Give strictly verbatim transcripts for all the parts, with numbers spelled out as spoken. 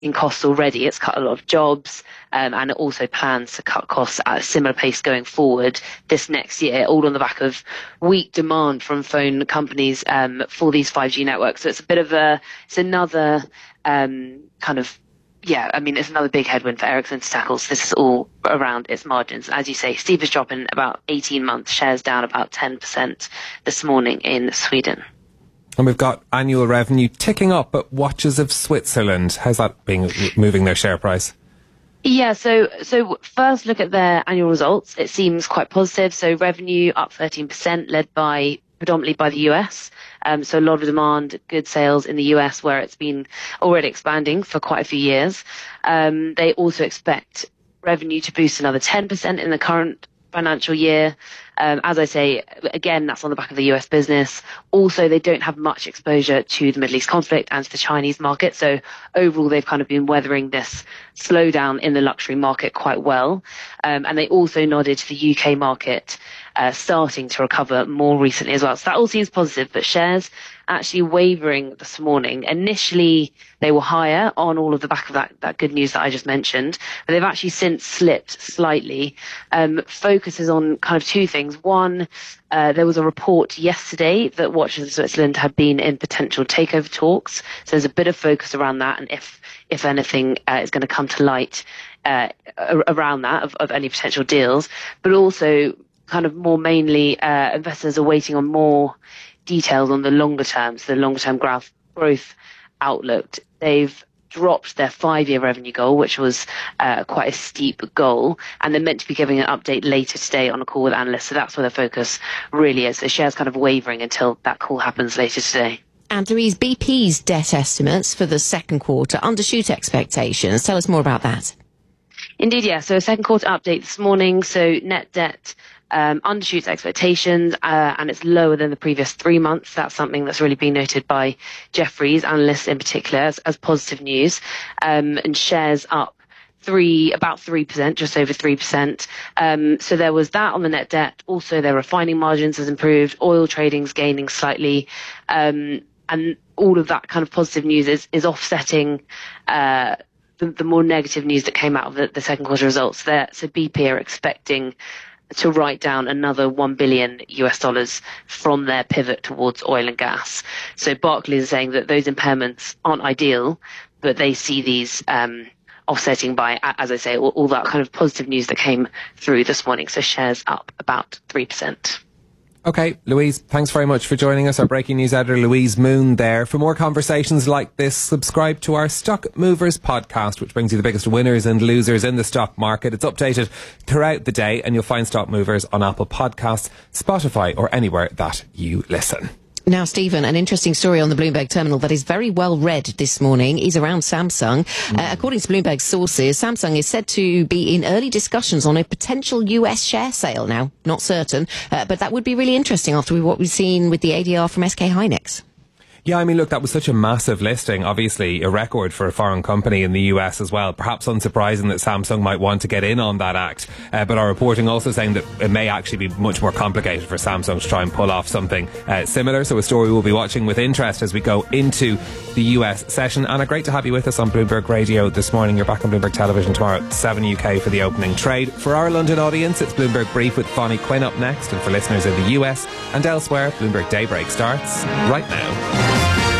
in costs already. It's cut a lot of jobs, um, and it also plans to cut costs at a similar pace going forward this next year, all on the back of weak demand from phone companies um, for these five G networks. So it's a bit of a, it's another um, kind of, yeah, I mean, it's another big headwind for Ericsson to tackle. So this is all around its margins. As you say, Steve is dropping about eighteen months, shares down about ten percent this morning in Sweden. And we've got annual revenue ticking up at Watches of Switzerland. How's that being moving their share price? Yeah, so so first look at their annual results. It seems quite positive. So revenue up thirteen percent, led by predominantly by the U S. Um, so a lot of demand, good sales in the U S, where it's been already expanding for quite a few years. Um, they also expect revenue to boost another ten percent in the current financial year. Um, as I say, again, that's on the back of the U S business. Also, they don't have much exposure to the Middle East conflict and to the Chinese market. So overall, they've kind of been weathering this slowdown in the luxury market quite well. Um, and they also nodded to the U K market uh, starting to recover more recently as well. So that all seems positive, but shares actually wavering this morning. Initially, they were higher on all of the back of that, that good news that I just mentioned, but they've actually since slipped slightly. Um, focuses on kind of two things. One, uh, there was a report yesterday that Watches of Switzerland had been in potential takeover talks. So there's a bit of focus around that, and if if anything uh, is going to come to light uh, around that of, of any potential deals, but also kind of more mainly uh, investors are waiting on more details on the longer term, so the longer term growth growth outlook. They've dropped their five-year revenue goal, which was uh, quite a steep goal, and they're meant to be giving an update later today on a call with analysts. So that's where their focus really is. The shares kind of wavering until that call happens later today. And Louise, B P's debt estimates for the second quarter undershoot expectations. Tell us more about that. Indeed, yeah. So a second quarter update this morning. So net debt Um, undershoots expectations, uh, and it's lower than the previous three months. That's something that's really been noted by Jefferies, analysts in particular, as, as positive news. Um, and shares up three, about three percent, just over three percent. Um, so there was that on the net debt. Also, their refining margins has improved. Oil trading's gaining slightly. Um, and all of that kind of positive news is, is offsetting uh, the, the more negative news that came out of the, the second quarter results there. So B P are expecting to write down another one billion U S dollars from their pivot towards oil and gas. So Barclays is saying that those impairments aren't ideal, but they see these um, offsetting by, as I say, all, all that kind of positive news that came through this morning. So shares up about three percent. Okay, Louise, thanks very much for joining us. Our breaking news editor, Louise Moon, there. For more conversations like this, subscribe to our Stock Movers podcast, which brings you the biggest winners and losers in the stock market. It's updated throughout the day, and you'll find Stock Movers on Apple Podcasts, Spotify, or anywhere that you listen. Now, Stephen, an interesting story on the Bloomberg terminal that is very well read this morning is around Samsung. Mm. Uh, according to Bloomberg sources, Samsung is said to be in early discussions on a potential U S share sale. Now, not certain, uh, but that would be really interesting after what we've seen with the A D R from S K Hynix. Yeah, I mean, look, that was such a massive listing, obviously a record for a foreign company in the U S as well. Perhaps unsurprising that Samsung might want to get in on that act. Uh, but our reporting also saying that it may actually be much more complicated for Samsung to try and pull off something uh, similar. So a story we'll be watching with interest as we go into the U S session. Anna, great to have you with us on Bloomberg Radio this morning. You're back on Bloomberg Television tomorrow at seven U K for the opening trade. For our London audience, it's Bloomberg Brief with Fonnie Quinn up next. And for listeners in the U S and elsewhere, Bloomberg Daybreak starts right now.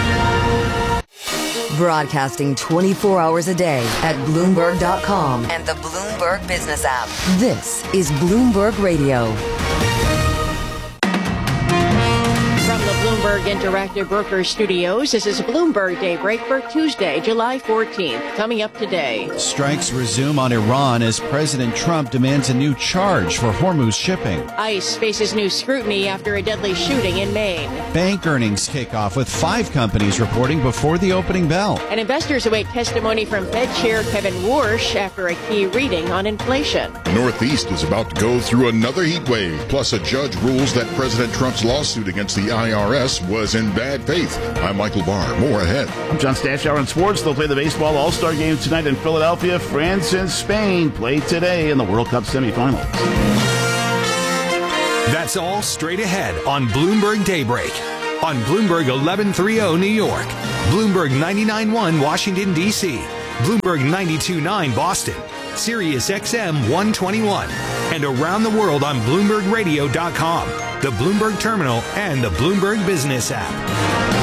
Broadcasting twenty-four hours a day at Bloomberg dot com and the Bloomberg Business app. This is Bloomberg Radio. From the Bloomberg Interactive Brokers Studios, this is Bloomberg Daybreak for Tuesday, July fourteenth. Coming up today. Strikes resume on Iran as President Trump demands a new charge for Hormuz shipping. ICE faces new scrutiny after a deadly shooting in Maine. Bank earnings kick off with five companies reporting before the opening bell. And investors await testimony from Fed Chair Kevin Warsh after a key reading on inflation. The Northeast is about to go through another heat wave. Plus, a judge rules that President Trump's lawsuit against the I R S was in bad faith. I'm Michael Barr. More ahead. I'm John Stashower in sports. They'll play the baseball All-Star game tonight in Philadelphia. France and Spain play today in the World Cup semifinals. That's all straight ahead on Bloomberg Daybreak. On Bloomberg eleven thirty New York, Bloomberg ninety-nine point one Washington, D C, Bloomberg ninety-two point nine Boston, Sirius X M one twenty-one, and around the world on Bloomberg Radio dot com, the Bloomberg Terminal, and the Bloomberg Business app.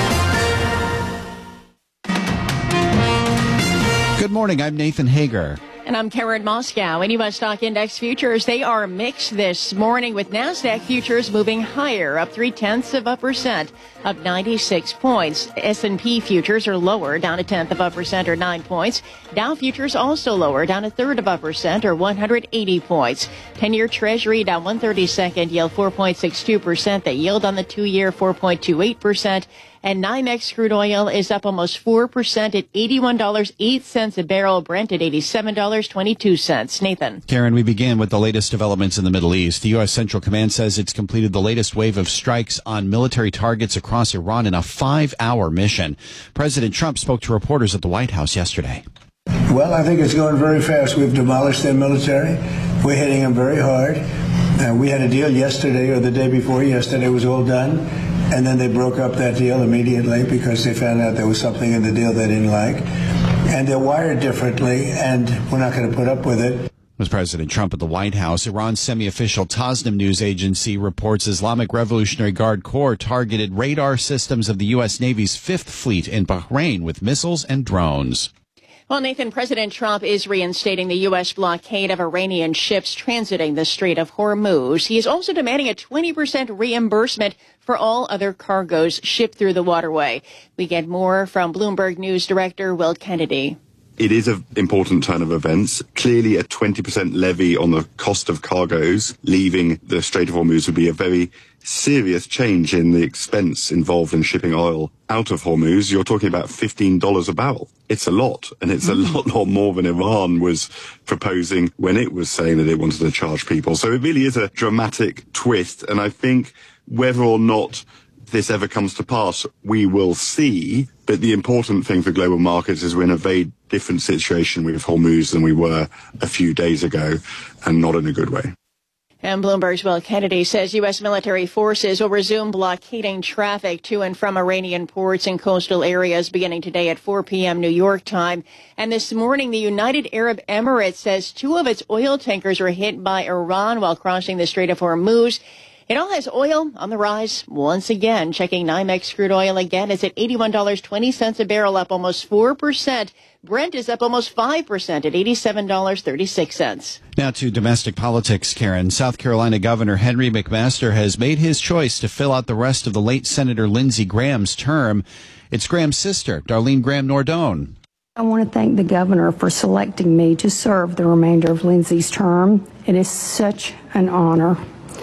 Good morning. I'm Nathan Hager. And I'm Karen Moscow. In U S stock index futures, they are mixed this morning, with NASDAQ futures moving higher, up three-tenths of a percent, up ninety-six points. S and P futures are lower, down a tenth of a percent, or nine points. Dow futures also lower, down a third of a percent, or one hundred eighty points. ten-year Treasury down one thirty-second, yield four point six two percent. The yield on the two-year four point two eight percent. And NYMEX crude oil is up almost four percent at eighty-one dollars and eight cents a barrel. Brent at eighty-seven dollars and twenty-two cents. Nathan. Karen, we begin with the latest developments in the Middle East. The U S. Central Command says it's completed the latest wave of strikes on military targets across Iran in a five-hour mission. President Trump spoke to reporters at the White House yesterday. Well, I think it's going very fast. We've demolished their military. We're hitting them very hard. Uh, we had a deal yesterday or the day before yesterday. It was all done. And then they broke up that deal immediately because they found out there was something in the deal they didn't like. And they're wired differently, and we're not going to put up with it. Was President Trump at the White House. Iran's semi-official Tasnim news agency reports Islamic Revolutionary Guard Corps targeted radar systems of the U S. Navy's Fifth Fleet in Bahrain with missiles and drones. Well, Nathan, President Trump is reinstating the U S blockade of Iranian ships transiting the Strait of Hormuz. He is also demanding a twenty percent reimbursement for all other cargoes shipped through the waterway. We get more from Bloomberg News Director Will Kennedy. It is an important turn of events. Clearly, a twenty percent levy on the cost of cargoes leaving the Strait of Hormuz would be a very serious change in the expense involved in shipping oil out of Hormuz. You're talking about fifteen dollars a barrel. It's a lot, and it's a lot, lot more than Iran was proposing when it was saying that it wanted to charge people. So it really is a dramatic twist, and I think whether or not this ever comes to pass, we will see. But the important thing for global markets is we're in a very different situation with Hormuz than we were a few days ago, and not in a good way. And Bloomberg's Will Kennedy says U S military forces will resume blockading traffic to and from Iranian ports and coastal areas beginning today at four p.m. New York time. And this morning, the United Arab Emirates says two of its oil tankers were hit by Iran while crossing the Strait of Hormuz. It all has oil on the rise once again. Checking NYMEX crude oil again, it's at eighty-one dollars and twenty cents a barrel, up almost four percent. Brent is up almost five percent at eighty-seven dollars and thirty-six cents. Now to domestic politics, Karen. South Carolina Governor Henry McMaster has made his choice to fill out the rest of the late Senator Lindsey Graham's term. It's Graham's sister, Darlene Graham Nordone. I want to thank the governor for selecting me to serve the remainder of Lindsey's term. It is such an honor.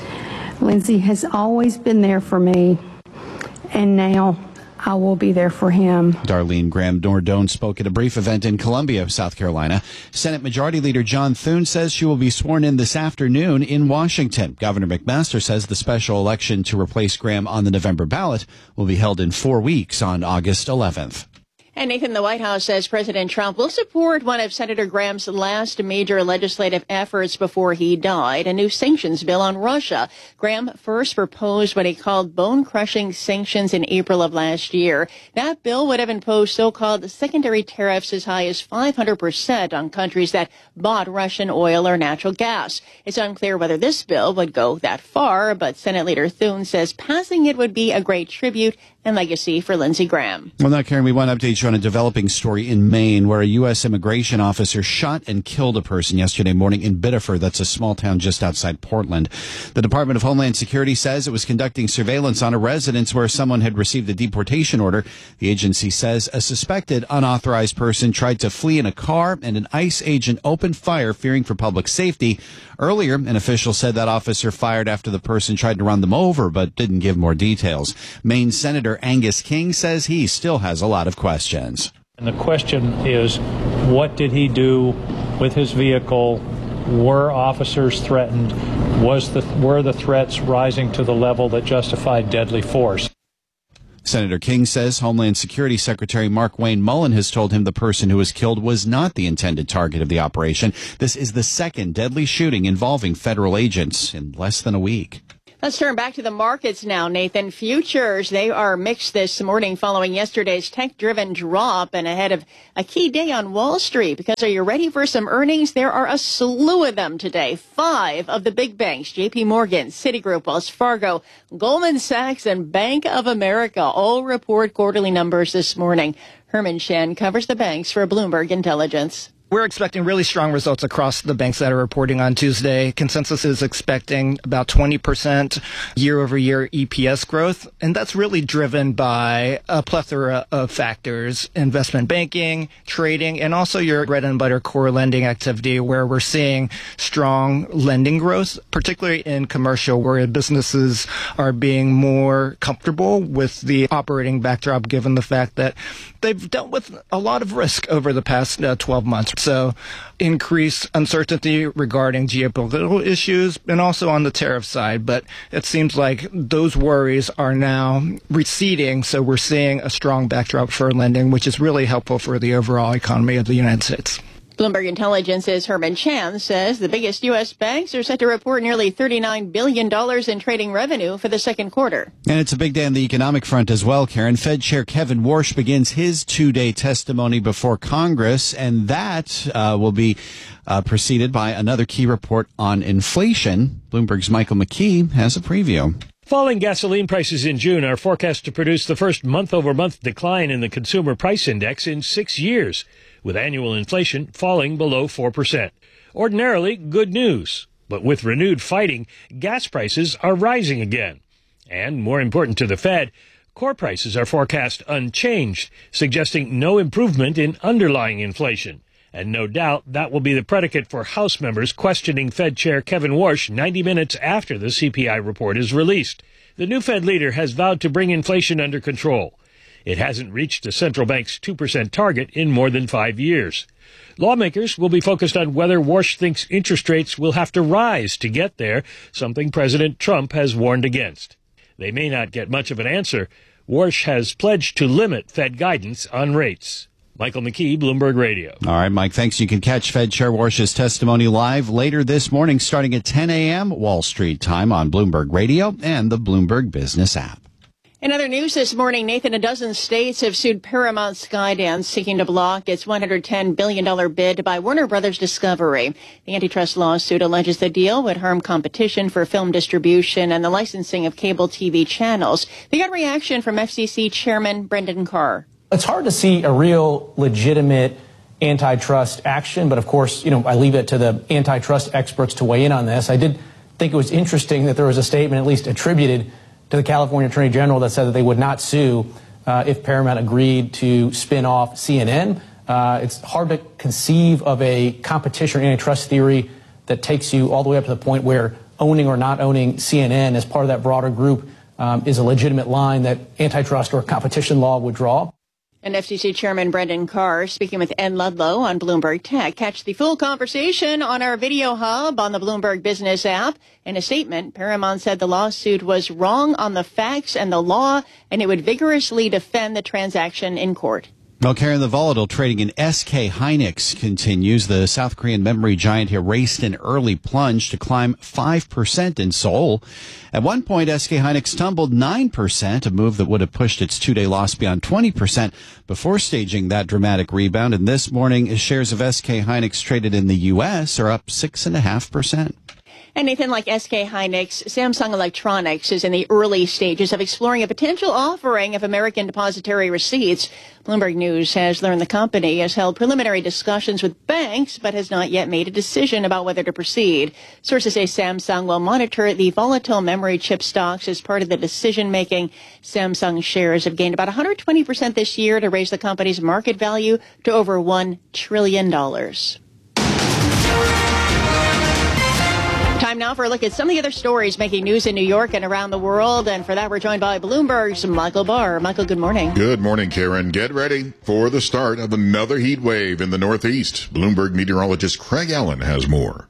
Lindsey has always been there for me, and now I will be there for him. Darlene Graham Nordone spoke at a brief event in Columbia, South Carolina. Senate Majority Leader John Thune says she will be sworn in this afternoon in Washington. Governor McMaster says the special election to replace Graham on the November ballot will be held in four weeks on August eleventh. And Nathan, the White House says President Trump will support one of Senator Graham's last major legislative efforts before he died, a new sanctions bill on Russia. Graham first proposed what he called bone-crushing sanctions in April of last year. That bill would have imposed so-called secondary tariffs as high as five hundred percent on countries that bought Russian oil or natural gas. It's unclear whether this bill would go that far, but Senate Leader Thune says passing it would be a great tribute and legacy for Lindsey Graham. Well, now, Karen, we want to update you on a developing story in Maine where a U S immigration officer shot and killed a person yesterday morning in Biddeford. That's a small town just outside Portland. The Department of Homeland Security says it was conducting surveillance on a residence where someone had received a deportation order. The agency says a suspected unauthorized person tried to flee in a car and an ICE agent opened fire, fearing for public safety. Earlier, an official said that officer fired after the person tried to run them over, but didn't give more details. Maine Senator Angus King says he still has a lot of questions. And the question is, what did he do with his vehicle? Were officers threatened? Was the, were the threats rising to the level that justified deadly force? Senator King says Homeland Security Secretary Mark Wayne Mullen has told him the person who was killed was not the intended target of the operation. This is the second deadly shooting involving federal agents in less than a week. Let's turn back to the markets now, Nathan. Futures, they are mixed this morning following yesterday's tech-driven drop and ahead of a key day on Wall Street. Because are you ready for some earnings? There are a slew of them today. Five of the big banks, J P Morgan, Citigroup, Wells Fargo, Goldman Sachs, and Bank of America all report quarterly numbers this morning. Herman Shan covers the banks for Bloomberg Intelligence. We're expecting really strong results across the banks that are reporting on Tuesday. Consensus is expecting about twenty percent year-over-year E P S growth, and that's really driven by a plethora of factors: investment banking, trading, and also your bread and butter core lending activity, where we're seeing strong lending growth, particularly in commercial, where businesses are being more comfortable with the operating backdrop, given the fact that they've dealt with a lot of risk over the past uh, twelve months. So increased uncertainty regarding geopolitical issues and also on the tariff side. But it seems like those worries are now receding. So we're seeing a strong backdrop for lending, which is really helpful for the overall economy of the United States. Bloomberg Intelligence's Herman Chan says the biggest U S banks are set to report nearly thirty-nine billion dollars in trading revenue for the second quarter. And it's a big day on the economic front as well, Karen. Fed Chair Kevin Warsh begins his two-day testimony before Congress, and that uh, will be uh, preceded by another key report on inflation. Bloomberg's Michael McKee has a preview. Falling gasoline prices in June are forecast to produce the first month-over-month decline in the Consumer Price Index in six years, with annual inflation falling below four percent. Ordinarily, good news. But with renewed fighting, gas prices are rising again. And more important to the Fed, core prices are forecast unchanged, suggesting no improvement in underlying inflation. And no doubt that will be the predicate for House members questioning Fed Chair Kevin Warsh ninety minutes after the C P I report is released. The new Fed leader has vowed to bring inflation under control. It hasn't reached the central bank's two percent target in more than five years. Lawmakers will be focused on whether Warsh thinks interest rates will have to rise to get there, something President Trump has warned against. They may not get much of an answer. Warsh has pledged to limit Fed guidance on rates. Michael McKee, Bloomberg Radio. All right, Mike, thanks. You can catch Fed Chair Warsh's testimony live later this morning starting at ten a.m. Wall Street time on Bloomberg Radio and the Bloomberg Business app. In other news this morning, Nathan, a dozen states have sued Paramount Skydance, seeking to block its one hundred ten billion dollars bid to buy Warner Brothers Discovery. The antitrust lawsuit alleges the deal would harm competition for film distribution and the licensing of cable T V channels. They got reaction from F C C Chairman Brendan Carr. It's hard to see a real legitimate antitrust action, but of course, you know, I leave it to the antitrust experts to weigh in on this. I did think it was interesting that there was a statement at least attributed to the California Attorney General that said that they would not sue uh, if Paramount agreed to spin off C N N. Uh, it's hard to conceive of a competition or antitrust theory that takes you all the way up to the point where owning or not owning C N N as part of that broader group um, is a legitimate line that antitrust or competition law would draw. And F C C Chairman Brendan Carr speaking with Ed Ludlow on Bloomberg Tech. Catch the full conversation on our video hub on the Bloomberg Business app. In a statement, Paramount said the lawsuit was wrong on the facts and the law, and it would vigorously defend the transaction in court. Well, Karen, the volatile trading in S K Hynix continues. The South Korean memory giant here raced an early plunge to climb five percent in Seoul. At one point, S K Hynix tumbled nine percent, a move that would have pushed its two-day loss beyond twenty percent before staging that dramatic rebound. And this morning, shares of S K Hynix traded in the U S are up six point five percent. And Nathan, like S K Hynix, Samsung Electronics is in the early stages of exploring a potential offering of American depository receipts. Bloomberg News has learned the company has held preliminary discussions with banks, but has not yet made a decision about whether to proceed. Sources say Samsung will monitor the volatile memory chip stocks as part of the decision-making. Samsung shares have gained about one hundred twenty percent this year to raise the company's market value to over one trillion dollars. Time now for a look at some of the other stories making news in New York and around the world. And for that, we're joined by Bloomberg's Michael Barr. Michael, good morning. Good morning, Karen. Get ready for the start of another heat wave in the Northeast. Bloomberg meteorologist Craig Allen has more.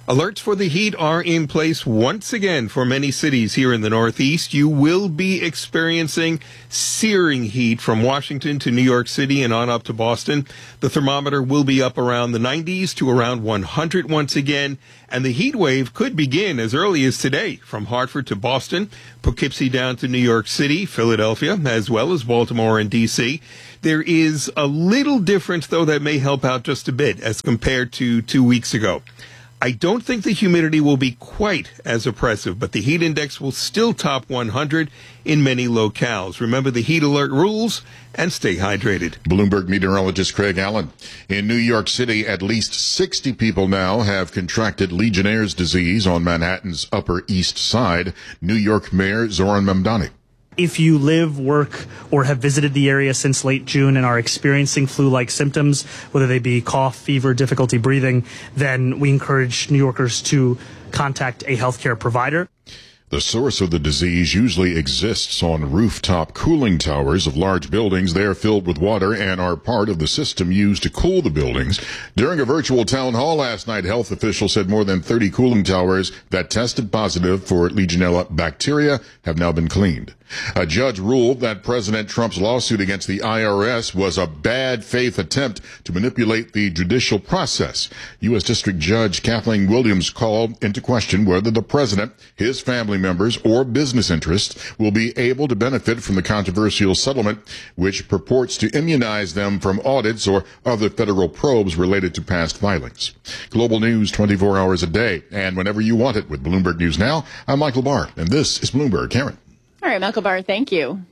Alerts for the heat are in place once again for many cities here in the Northeast. You will be experiencing searing heat from Washington to New York City and on up to Boston. The thermometer will be up around the nineties to around one hundred once again, and the heat wave could begin as early as today from Hartford to Boston, Poughkeepsie down to New York City, Philadelphia, as well as Baltimore and D C. There is a little difference, though, that may help out just a bit as compared to two weeks ago. I don't think the humidity will be quite as oppressive, but the heat index will still top one hundred in many locales. Remember the heat alert rules and stay hydrated. Bloomberg meteorologist Craig Allen. In New York City, at least sixty people now have contracted Legionnaire's disease on Manhattan's Upper East Side. New York Mayor Zoran Mamdani. If you live, work, or have visited the area since late June and are experiencing flu-like symptoms, whether they be cough, fever, difficulty breathing, then we encourage New Yorkers to contact a healthcare provider. The source of the disease usually exists on rooftop cooling towers of large buildings. They are filled with water and are part of the system used to cool the buildings. During a virtual town hall last night, health officials said more than thirty cooling towers that tested positive for Legionella bacteria have now been cleaned. A judge ruled that President Trump's lawsuit against the I R S was a bad faith attempt to manipulate the judicial process. U S District Judge Kathleen Williams called into question whether the president, his family members, or business interests will be able to benefit from the controversial settlement, which purports to immunize them from audits or other federal probes related to past filings. Global news twenty-four hours a day, and whenever you want it with Bloomberg News Now. I'm Michael Barr, and this is Bloomberg. Karen. All right, Michael Barr, thank you.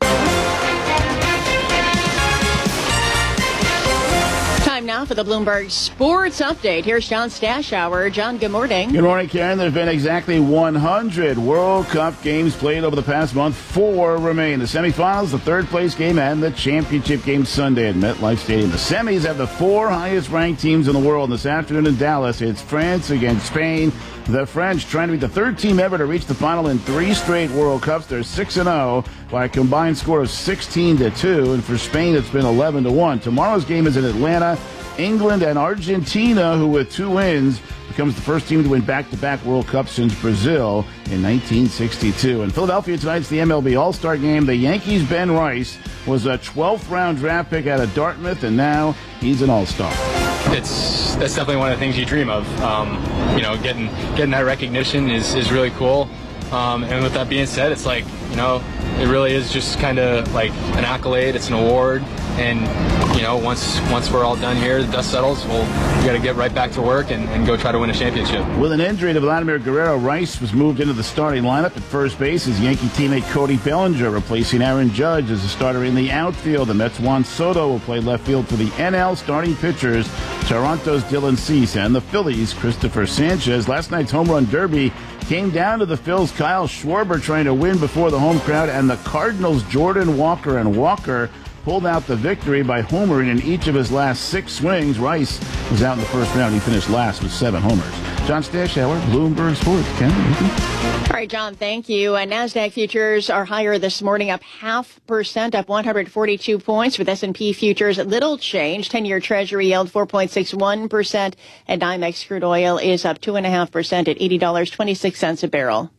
Time now for the Bloomberg Sports Update. Here's John Stashower. John, good morning. Good morning, Karen. There have been exactly one hundred World Cup games played over the past month. Four remain. The semifinals, the third-place game, and the championship game Sunday at MetLife Stadium. The semis have the four highest-ranked teams in the world. And this afternoon in Dallas, it's France against Spain. The French trying to be the third team ever to reach the final in three straight World Cups. They're six and oh by a combined score of sixteen to two. And for Spain, it's been eleven to one. Tomorrow's game is in Atlanta. England and Argentina, who with two wins becomes the first team to win back-to-back World Cups since Brazil in nineteen sixty-two. In Philadelphia tonight's the M L B All-Star Game. The Yankees' Ben Rice was a twelfth round draft pick out of Dartmouth, and now he's an All-Star. It's that's definitely one of the things you dream of. Um, you know, getting getting that recognition is, is really cool. Um, and with that being said, it's like, you know, it really is just kind of like an accolade. It's an award. And, you know, once once we're all done here, the dust settles, we'll we got to get right back to work and, and go try to win a championship. With an injury to Vladimir Guerrero, Rice was moved into the starting lineup at first base as Yankee teammate Cody Bellinger replacing Aaron Judge as a starter in the outfield. The Mets' Juan Soto will play left field for the N L starting pitchers, Toronto's Dylan Cease and the Phillies' Christopher Sanchez. Last night's home run derby came down to the Phils' Kyle Schwarber trying to win before the home crowd, and the Cardinals' Jordan Walker and Walker pulled out the victory by homering in each of his last six swings. Rice was out in the first round. He finished last with seven homers. John Stashower, Bloomberg Sports. Ken, all right, John, thank you. And NASDAQ futures are higher this morning, up half percent, up one hundred forty-two points, with S and P futures little change. ten-year Treasury yield four point six one percent, and NYMEX crude oil is up two point five percent at eighty dollars and twenty-six cents a barrel.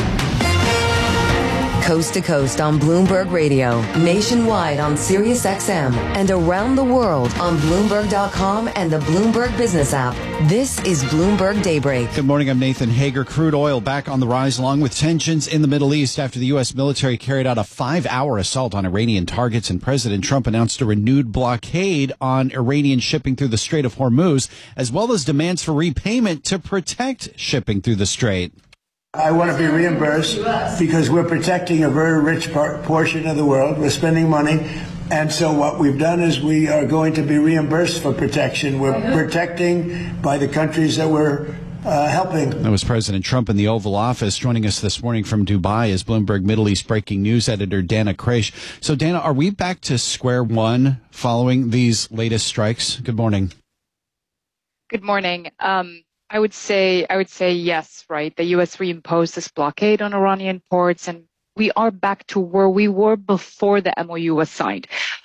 Coast to coast on Bloomberg Radio, nationwide on Sirius X M, and around the world on Bloomberg dot com and the Bloomberg Business app. This is Bloomberg Daybreak. Good morning, I'm Nathan Hager. Crude oil back on the rise along with tensions in the Middle East after the U S military carried out a five-hour assault on Iranian targets, and President Trump announced a renewed blockade on Iranian shipping through the Strait of Hormuz, as well as demands for repayment to protect shipping through the strait. I want to be reimbursed because we're protecting a very rich par- portion of the world. We're spending money. And so what we've done is we are going to be reimbursed for protection. We're protecting by the countries that we're uh, helping. That was President Trump in the Oval Office. Joining us this morning from Dubai is Bloomberg Middle East breaking news editor Dana Kraish. So, Dana, are we back to square one following these latest strikes? Good morning. Good morning. Um, I would say I would say yes, right? The U S reimposed this blockade on Iranian ports, and we are back to where we were before the M O U was signed.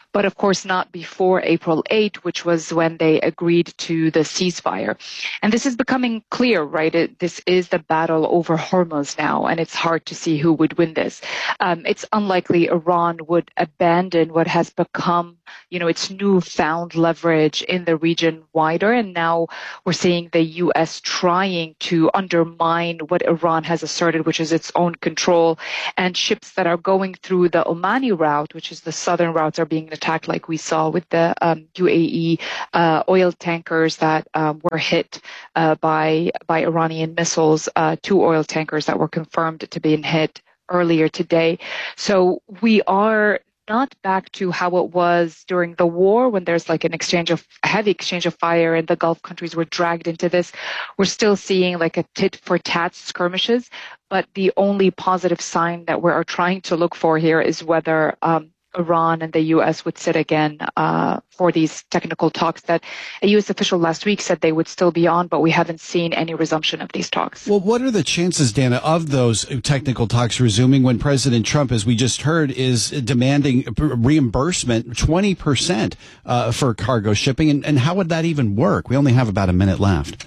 but of course not before April eighth, which was when they agreed to the ceasefire. And this is becoming clear, right? It, this is the battle over Hormuz now, and it's hard to see who would win this. Um, it's unlikely Iran would abandon what has become, you know, its newfound leverage in the region wider. And now we're seeing the U S trying to undermine what Iran has asserted, which is its own control. And ships that are going through the Omani route, which is the southern routes, are being attacked, like we saw with the um, U A E uh, oil tankers that um, were hit uh, by by Iranian missiles, uh, two oil tankers that were confirmed to be hit earlier today. So we are not back to how it was during the war, when there's like an exchange of heavy exchange of fire and the Gulf countries were dragged into this. We're still seeing like a tit for tat skirmishes, but the only positive sign that we are trying to look for here is whether um, Iran and the U S would sit again uh, for these technical talks that a U S official last week said they would still be on, but we haven't seen any resumption of these talks. Well, what are the chances, Dana, of those technical talks resuming when President Trump, as we just heard, is demanding reimbursement twenty percent uh, for cargo shipping? And, and how would that even work? We only have about a minute left.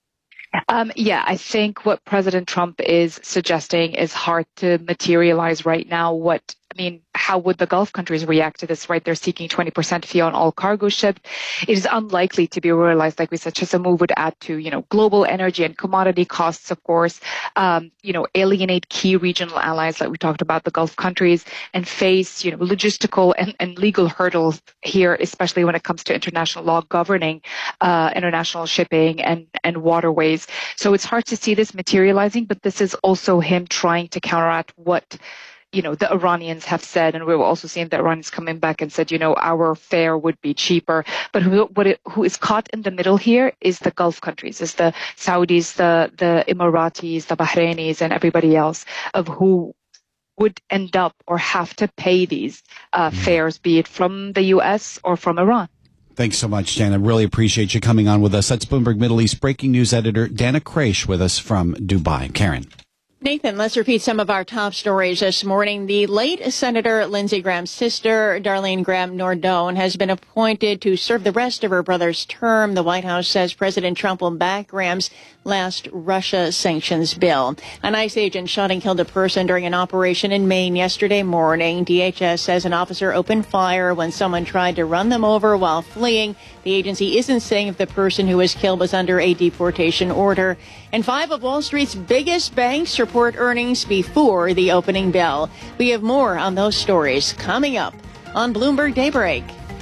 Um, yeah, I think what President Trump is suggesting is hard to materialize right now. What I mean, how would the Gulf countries react to this, right? They're seeking twenty percent fee on all cargo shipped. It is unlikely to be realized, like we said. Such a move would add to, you know, global energy and commodity costs, of course, um, you know, alienate key regional allies, like we talked about, the Gulf countries, and face, you know, logistical and, and legal hurdles here, especially when it comes to international law governing uh, international shipping and, and waterways. So it's hard to see this materializing, but this is also him trying to counteract what, you know, the Iranians have said, and we were also seeing the Iranians coming back and said, you know, our fare would be cheaper. But who, what it, who is caught in the middle here is the Gulf countries, is the Saudis, the, the Emiratis, the Bahrainis, and everybody else, of who would end up or have to pay these uh, fares, be it from the U S or from Iran. Thanks so much, Dana. Really appreciate you coming on with us. That's Bloomberg Middle East breaking news editor Dana Kraish with us from Dubai. Karen. Nathan, let's repeat some of our top stories this morning. The late Senator Lindsey Graham's sister, Darlene Graham Nordone, has been appointed to serve the rest of her brother's term. The White House says President Trump will back Graham's last Russia sanctions bill. An ICE agent shot and killed a person during an operation in Maine yesterday morning. D H S says an officer opened fire when someone tried to run them over while fleeing. The agency isn't saying if the person who was killed was under a deportation order. And five of Wall Street's biggest banks report earnings before the opening bell. We have more on those stories coming up on Bloomberg Daybreak.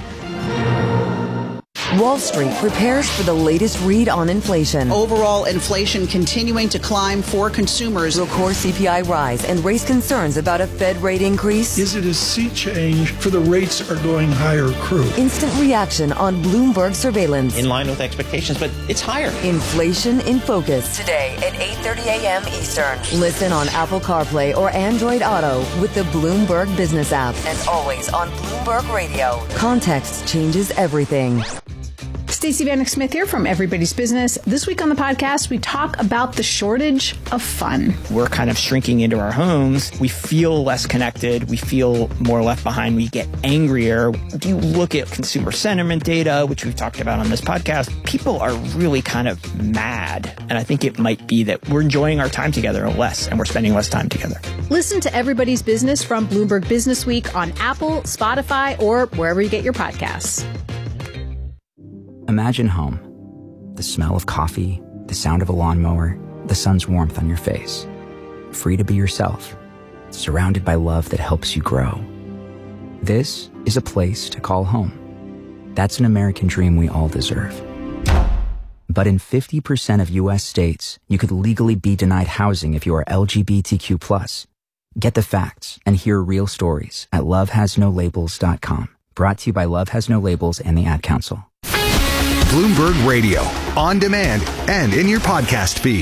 Wall Street prepares for the latest read on inflation. Overall inflation continuing to climb for consumers. Will core C P I rise and raise concerns about a Fed rate increase? Is it a sea change for the rates are going higher crew? Instant reaction on Bloomberg surveillance. In line with expectations, but it's higher. Inflation in Focus. Today at eight thirty a.m. Eastern. Listen on Apple CarPlay or Android Auto with the Bloomberg Business app. And always on Bloomberg Radio. Context changes everything. Stacey Vanek Smith here from Everybody's Business. This week on the podcast, we talk about the shortage of fun. We're kind of shrinking into our homes. We feel less connected. We feel more left behind. We get angrier. If you look at consumer sentiment data, which we've talked about on this podcast, people are really kind of mad. And I think it might be that we're enjoying our time together less and we're spending less time together. Listen to Everybody's Business from Bloomberg Business Week on Apple, Spotify, or wherever you get your podcasts. Imagine home. The smell of coffee, the sound of a lawnmower, the sun's warmth on your face. Free to be yourself, surrounded by love that helps you grow. This is a place to call home. That's an American dream we all deserve. But in fifty percent of U S states, you could legally be denied housing if you are L G B T Q plus. Get the facts and hear real stories at love has no labels dot com. Brought to you by Love Has No Labels and the Ad Council. Bloomberg Radio, on demand and in your podcast feed.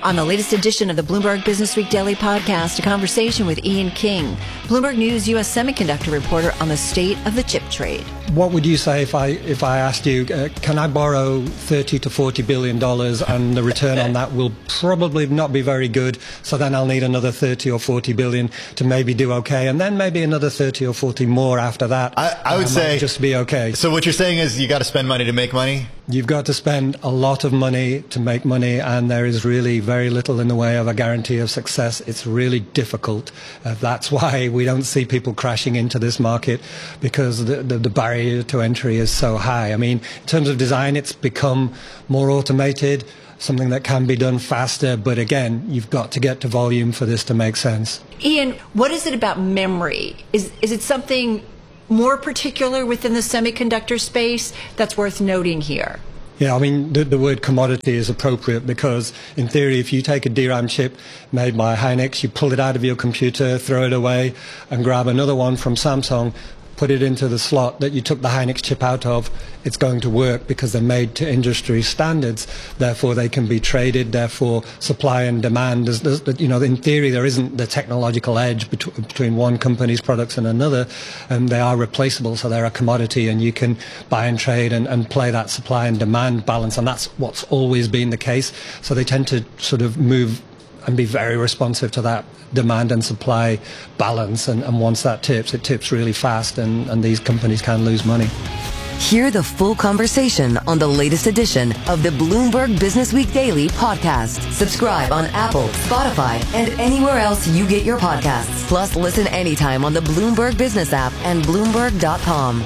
On the latest edition of the Bloomberg Business Week Daily Podcast, a conversation with Ian King, Bloomberg News U S semiconductor reporter on the state of the chip trade. What would you say if I if I asked you, uh, can I borrow thirty to forty billion dollars and the return on that will probably not be very good, so then I'll need another thirty or forty billion to maybe do okay, and then maybe another thirty or forty more after that. I, I would um, say just be okay. So what you're saying is you got to spend money to make money? You've got to spend a lot of money to make money, and there is really very little in the way of a guarantee of success. It's really difficult. Uh, that's why we don't see people crashing into this market, because the, the, the barrier to entry is so high. I mean, in terms of design, it's become more automated, something that can be done faster, but again, you've got to get to volume for this to make sense. Ian, what is it about memory? Is, is it something more particular within the semiconductor space that's worth noting here? Yeah, I mean, the, the word commodity is appropriate because, in theory, if you take a D RAM chip made by Hynix, you pull it out of your computer, throw it away, and grab another one from Samsung, put it into the slot that you took the Hynix chip out of, it's going to work because they're made to industry standards. Therefore, they can be traded. Therefore, supply and demand. There's, there's, you know, in theory, there isn't the technological edge bet- between one company's products and another, and they are replaceable. So they're a commodity, and you can buy and trade and, and play that supply and demand balance. And that's what's always been the case. So they tend to sort of move and be very responsive to that demand and supply balance. And, and once that tips, it tips really fast, and, and these companies can lose money. Hear the full conversation on the latest edition of the Bloomberg Business Week Daily Podcast. Subscribe on Apple, Spotify, and anywhere else you get your podcasts. Plus, listen anytime on the Bloomberg Business app and Bloomberg dot com.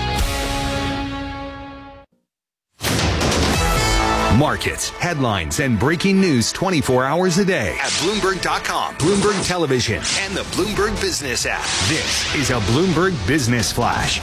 Markets, headlines, and breaking news twenty-four hours a day at Bloomberg dot com, Bloomberg Television, and the Bloomberg Business app. This is a Bloomberg Business Flash.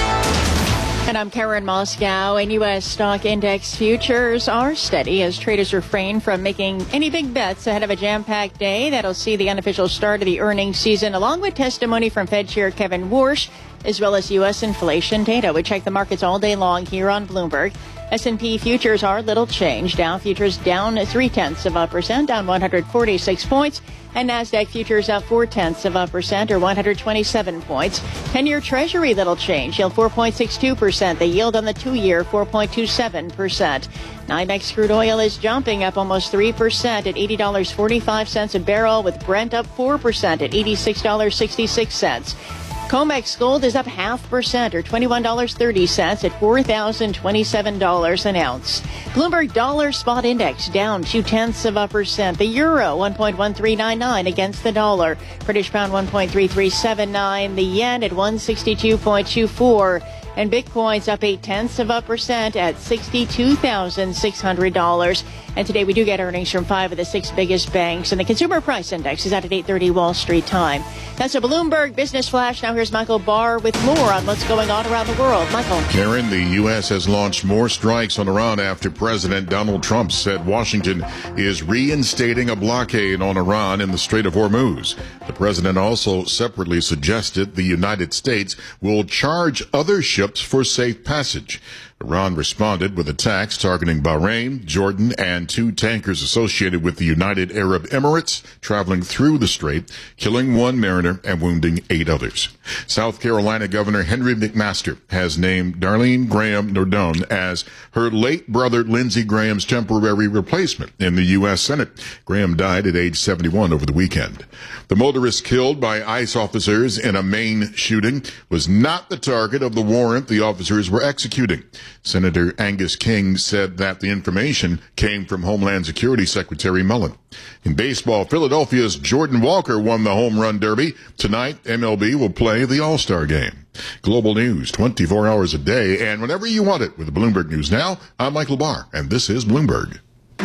And I'm Karen Moscow, and U S stock index futures are steady as traders refrain from making any big bets ahead of a jam-packed day that'll see the unofficial start of the earnings season, along with testimony from Fed Chair Kevin Warsh, as well as U S inflation data. We check the markets all day long here on Bloomberg. S and P futures are little changed. Dow futures down three-tenths of a percent, down one hundred forty-six points. And NASDAQ futures up four-tenths of a percent, or one hundred twenty-seven points. ten-year Treasury little change, yield four point six two percent. The yield on the two-year, four point two seven percent. NYMEX crude oil is jumping up almost three percent at eighty dollars and forty-five cents a barrel, with Brent up four percent at eighty-six dollars and sixty-six cents. COMEX gold is up half percent, or twenty-one dollars and thirty cents at four thousand twenty-seven dollars an ounce. Bloomberg Dollar Spot Index down two-tenths of a percent. The euro, one point one three nine nine against the dollar. British pound, one point three three seven nine. The yen at one sixty-two point two four. And Bitcoin's up eight-tenths of a percent at sixty-two thousand six hundred dollars. And today we do get earnings from five of the six biggest banks. And the Consumer Price Index is out at eight thirty Wall Street time. That's a Bloomberg Business Flash. Now here's Michael Barr with more on what's going on around the world. Michael. Karen, the U S has launched more strikes on Iran after President Donald Trump said Washington is reinstating a blockade on Iran in the Strait of Hormuz. The president also separately suggested the United States will charge other ships for safe passage. Iran responded with attacks targeting Bahrain, Jordan, and two tankers associated with the United Arab Emirates traveling through the strait, killing one mariner and wounding eight others. South Carolina Governor Henry McMaster has named Darlene Graham Nardone as her late brother Lindsey Graham's temporary replacement in the U S Senate. Graham died at age seventy-one over the weekend. The motorist killed by ICE officers in a Maine shooting was not the target of the warrant the officers were executing. Senator Angus King said that the information came from Homeland Security Secretary Mullen. In baseball, Philadelphia's Jordan Walker won the Home Run Derby. Tonight, M L B will play the All-Star Game. Global news, twenty-four hours a day, and whenever you want it with Bloomberg News Now. I'm Michael Barr, and this is Bloomberg.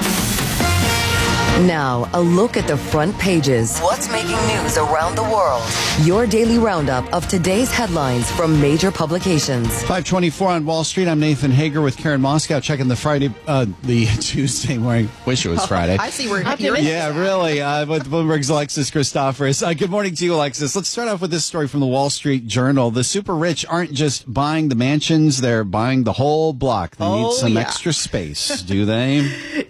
Now, a look at the front pages. What's making news around the world? Your daily roundup of today's headlines from major publications. five twenty-four on Wall Street. I'm Nathan Hager with Karen Moscow, checking the Friday, uh, the Tuesday morning. Wish it was Friday. I see where you're Yeah, really. Uh, with Bloomberg's Alexis Christoforous. Uh, good morning to you, Alexis. Let's start off with this story from the Wall Street Journal. The super rich aren't just buying the mansions, they're buying the whole block. They oh, need some yeah. extra space, do they?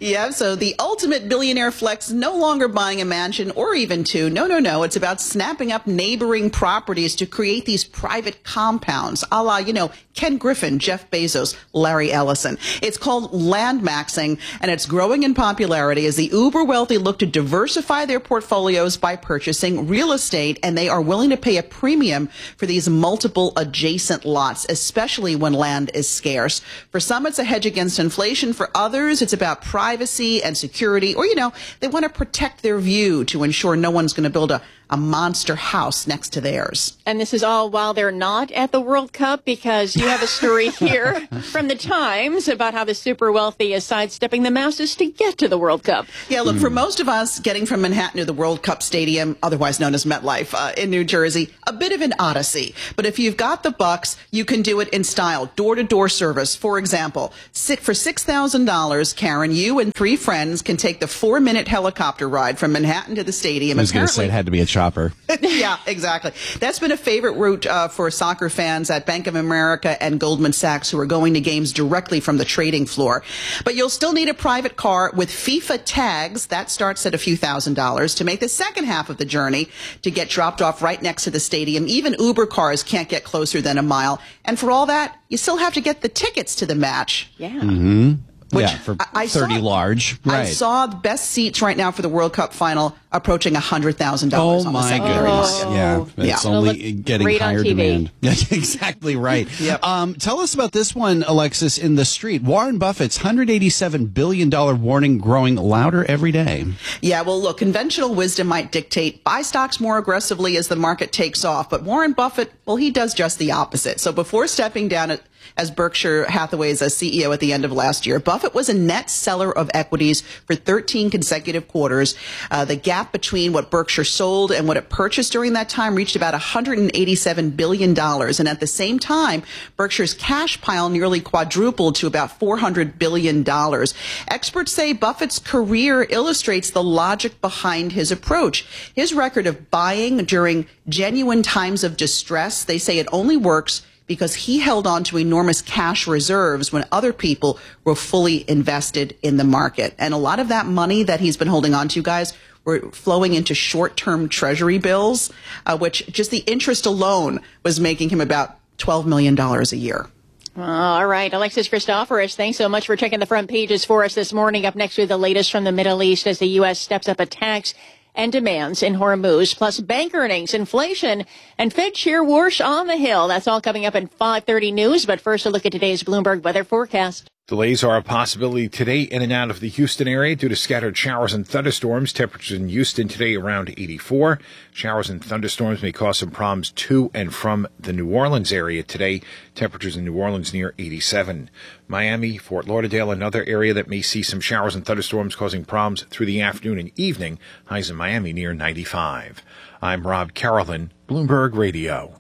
Yeah, so the ultimate billionaire flex, no longer buying a mansion or even two. No, no, no. It's about snapping up neighboring properties to create these private compounds, a la, you know, Ken Griffin, Jeff Bezos, Larry Ellison. It's called land maxing, and it's growing in popularity as the uber wealthy look to diversify their portfolios by purchasing real estate, and they are willing to pay a premium for these multiple adjacent lots, especially when land is scarce. For some, it's a hedge against inflation. For others, it's about privacy and security, or, you know, they want to protect their view to ensure no one's going to build a, a monster house next to theirs. And this is all while they're not at the World Cup, because you have a story here from the Times about how the super wealthy is sidestepping the masses to get to the World Cup. Yeah, look, mm. for most of us, getting from Manhattan to the World Cup Stadium, otherwise known as MetLife, uh, in New Jersey, a bit of an odyssey. But if you've got the bucks, you can do it in style. Door-to-door service, for example. For six thousand dollars, Karen, you and three friends can take the four-minute helicopter ride from Manhattan to the stadium. I was going to say it had to be a chopper. Yeah, exactly. That's been a favorite route uh, for soccer fans at Bank of America and Goldman Sachs, who are going to games directly from the trading floor. But you'll still need a private car with FIFA tags. That starts at a few thousand dollars to make the second half of the journey to get dropped off right next to the stadium. Even Uber cars can't get closer than a mile. And for all that, you still have to get the tickets to the match. Yeah. Mm-hmm. Which yeah, for I thirty saw, large. Right. I saw the best seats right now for the World Cup final approaching one hundred thousand dollars. Oh, on my the secondary goodness. market. Yeah, it's yeah. only getting great higher on T V. demand. That's exactly right. Yep. Um, tell us about this one, Alexis, in the street. Warren Buffett's one hundred eighty-seven billion dollars warning growing louder every day. Yeah, well, look, conventional wisdom might dictate buy stocks more aggressively as the market takes off. But Warren Buffett, well, he does just the opposite. So before stepping down at as Berkshire Hathaway's as C E O at the end of last year, Buffett was a net seller of equities for thirteen consecutive quarters. Uh, the gap between what Berkshire sold and what it purchased during that time reached about one hundred eighty-seven billion dollars. And at the same time, Berkshire's cash pile nearly quadrupled to about four hundred billion dollars. Experts say Buffett's career illustrates the logic behind his approach. His record of buying during genuine times of distress, they say it only works because he held on to enormous cash reserves when other people were fully invested in the market. And a lot of that money that he's been holding on to, guys, were flowing into short-term treasury bills, uh, which just the interest alone was making him about twelve million dollars a year. All right. Alexis Christoforous, thanks so much for checking the front pages for us this morning. Up next with the latest from the Middle East as the U S steps up attacks and demands in Hormuz, plus bank earnings, inflation, and Fed Chair Warsh on the Hill. That's all coming up in five thirty news. But first, a look at today's Bloomberg weather forecast. Delays are a possibility today in and out of the Houston area due to scattered showers and thunderstorms. Temperatures in Houston today around eighty-four. Showers and thunderstorms may cause some problems to and from the New Orleans area today. Temperatures in New Orleans near eighty-seven. Miami, Fort Lauderdale, another area that may see some showers and thunderstorms causing problems through the afternoon and evening. Highs in Miami near ninety-five. I'm Rob Carolyn, Bloomberg Radio.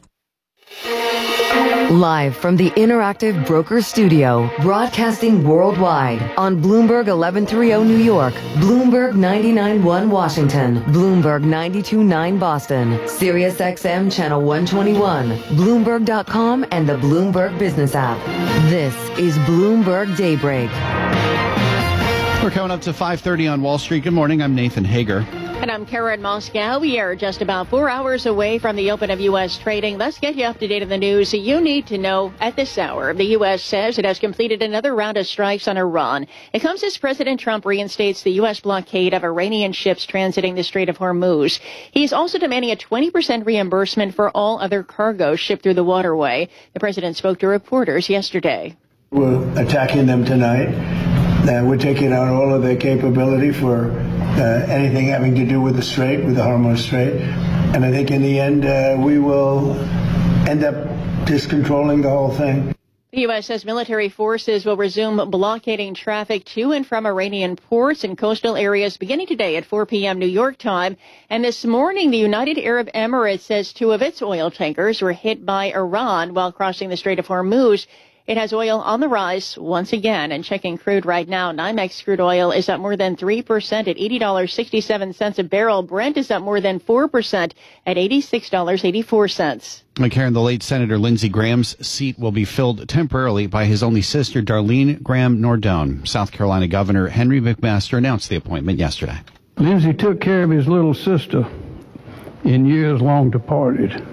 Live from the Interactive Broker Studio, broadcasting worldwide on Bloomberg eleven thirty New York, Bloomberg ninety-nine point one Washington, Bloomberg ninety-two point nine Boston, Sirius X M Channel one twenty-one, Bloomberg dot com, and the Bloomberg Business app. This is Bloomberg Daybreak. We're coming up to five thirty on Wall Street. Good morning. I'm Nathan Hager. And I'm Karen Moscow. We are just about four hours away from the open of U S trading. Let's get you up to date on the news you need to know at this hour. The U S says it has completed another round of strikes on Iran. It comes as President Trump reinstates the U S blockade of Iranian ships transiting the Strait of Hormuz. He's also demanding a twenty percent reimbursement for all other cargo shipped through the waterway. The president spoke to reporters yesterday. We're attacking them tonight. Uh, we're taking out all of their capability for uh, anything having to do with the Strait, with the Hormuz Strait. And I think in the end, uh, we will end up just controlling the whole thing. The U S says military forces will resume blockading traffic to and from Iranian ports and coastal areas beginning today at four p.m. New York time. And this morning, the United Arab Emirates says two of its oil tankers were hit by Iran while crossing the Strait of Hormuz. It has oil on the rise once again. And checking crude right now, NYMEX crude oil is up more than three percent at eighty dollars and sixty-seven cents a barrel. Brent is up more than four percent at eighty-six dollars and eighty-four cents. Karen, the late Senator Lindsey Graham's seat will be filled temporarily by his only sister, Darlene Graham Nordone. South Carolina Governor Henry McMaster announced the appointment yesterday. Lindsey took care of his little sister in years long departed.